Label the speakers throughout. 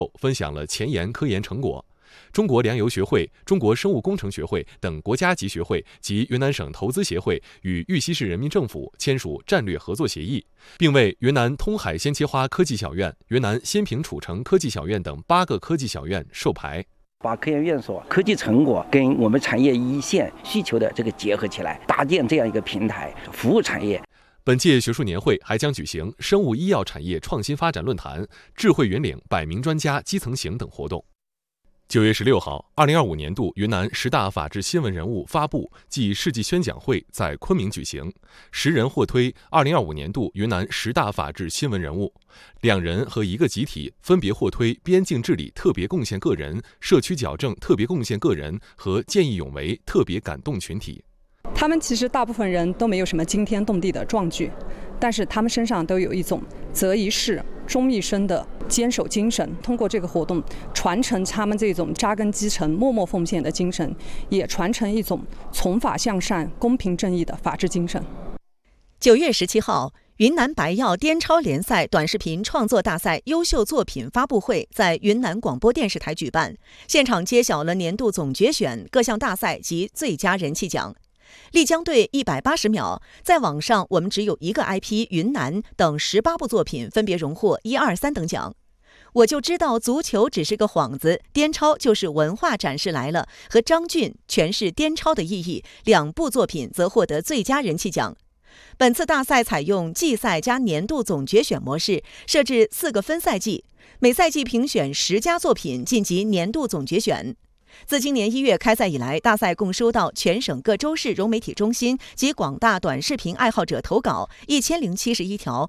Speaker 1: 分享了前沿科研成果。中国粮油学会、中国生物工程学会等国家级学会及云南省投资协会与玉溪市人民政府签署战略合作协议，并为云南通海鲜切花科技小院、云南新平楚城科技小院等8个科技小院授牌。
Speaker 2: 把科研院所科技成果跟我们产业一线需求的这个结合起来，搭建这样一个平台，服务产业。
Speaker 1: 本届学术年会还将举行生物医药产业创新发展论坛、智慧云岭100名专家基层行等活动。9月16号，2025年度云南10大法治新闻人物发布暨事迹宣讲会在昆明举行，10人获推2025年度云南10大法治新闻人物，2人和1个集体分别获推边境治理特别贡献个人、社区矫正特别贡献个人和见义勇为特别感动群体。
Speaker 3: 他们其实大部分人都没有什么惊天动地的壮举，但是他们身上都有一种择一事终一生的坚守精神。通过这个活动，传承他们这种扎根基层、默默奉献的精神，也传承一种从法向善、公平正义的法治精神。
Speaker 4: 9月17号，云南白药滇超联赛短视频创作大赛优秀作品发布会在云南广播电视台举办，现场揭晓了年度总决选、各项大赛及最佳人气奖。丽江队180秒，在网上我们只有一个 IP 云南等18部作品分别荣获1、2、3等奖。我就知道足球只是个幌子，滇超就是文化展示来了，和张俊诠释滇超的意义，2部作品则获得最佳人气奖。本次大赛采用季赛加年度总决选模式，设置4个分赛季，每赛季评选10佳作品晋级年度总决选。自今年1月开赛以来，大赛共收到全省各州市融媒体中心及广大短视频爱好者投稿1071条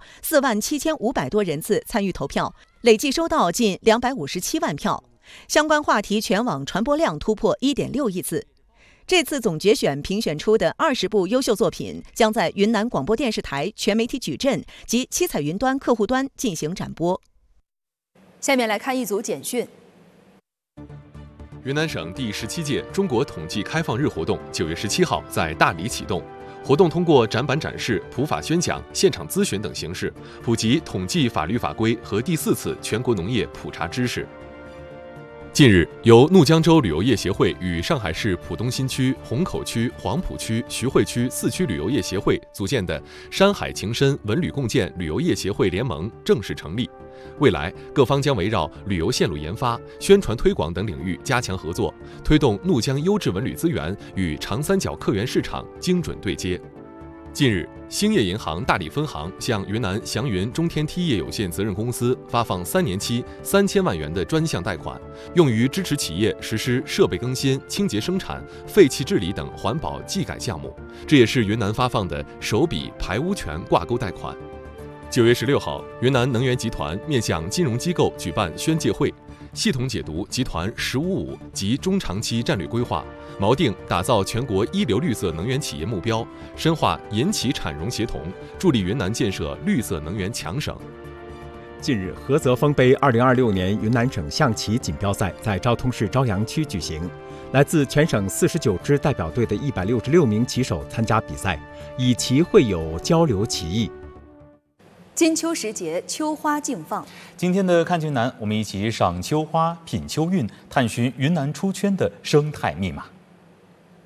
Speaker 4: ，47500多人次参与投票，累计收到近257万票，相关话题全网传播量突破1.6亿次。这次总决选评选出的20部优秀作品，将在云南广播电视台全媒体矩阵及七彩云端客户端进行展播。
Speaker 5: 下面来看一组简讯。
Speaker 1: 云南省第17届中国统计开放日活动9月17号在大理启动。活动通过展板展示、普法宣讲、现场咨询等形式，普及统计法律法规和第4次全国农业普查知识。近日，由怒江州旅游业协会与上海市浦东新区、虹口区、黄埔区、徐汇区4区旅游业协会组建的山海情深文旅共建旅游业协会联盟正式成立。未来，各方将围绕旅游线路研发、宣传推广等领域加强合作，推动怒江优质文旅资源与长三角客源市场精准对接。近日，兴业银行大理分行向云南祥云中天梯业有限责任公司发放3年期3000万元的专项贷款，用于支持企业实施设备更新、清洁生产、废气治理等环保技改项目。这也是云南发放的首笔排污权挂钩贷款。9月16号，云南能源集团面向金融机构举办宣介会，系统解读集团“十五五”及中长期战略规划，锚定打造全国一流绿色能源企业目标，深化银企产融协同，助力云南建设绿色能源强省。
Speaker 6: 近日，菏泽丰杯2026年云南省象棋锦标赛在昭通市朝阳区举行，来自全省49支代表队的166名棋手参加比赛，以棋会友，交流棋艺。
Speaker 5: 金秋时节，秋花竞放。
Speaker 7: 今天的看云南，我们一起赏秋花、品秋韵，探寻云南出圈的生态密码。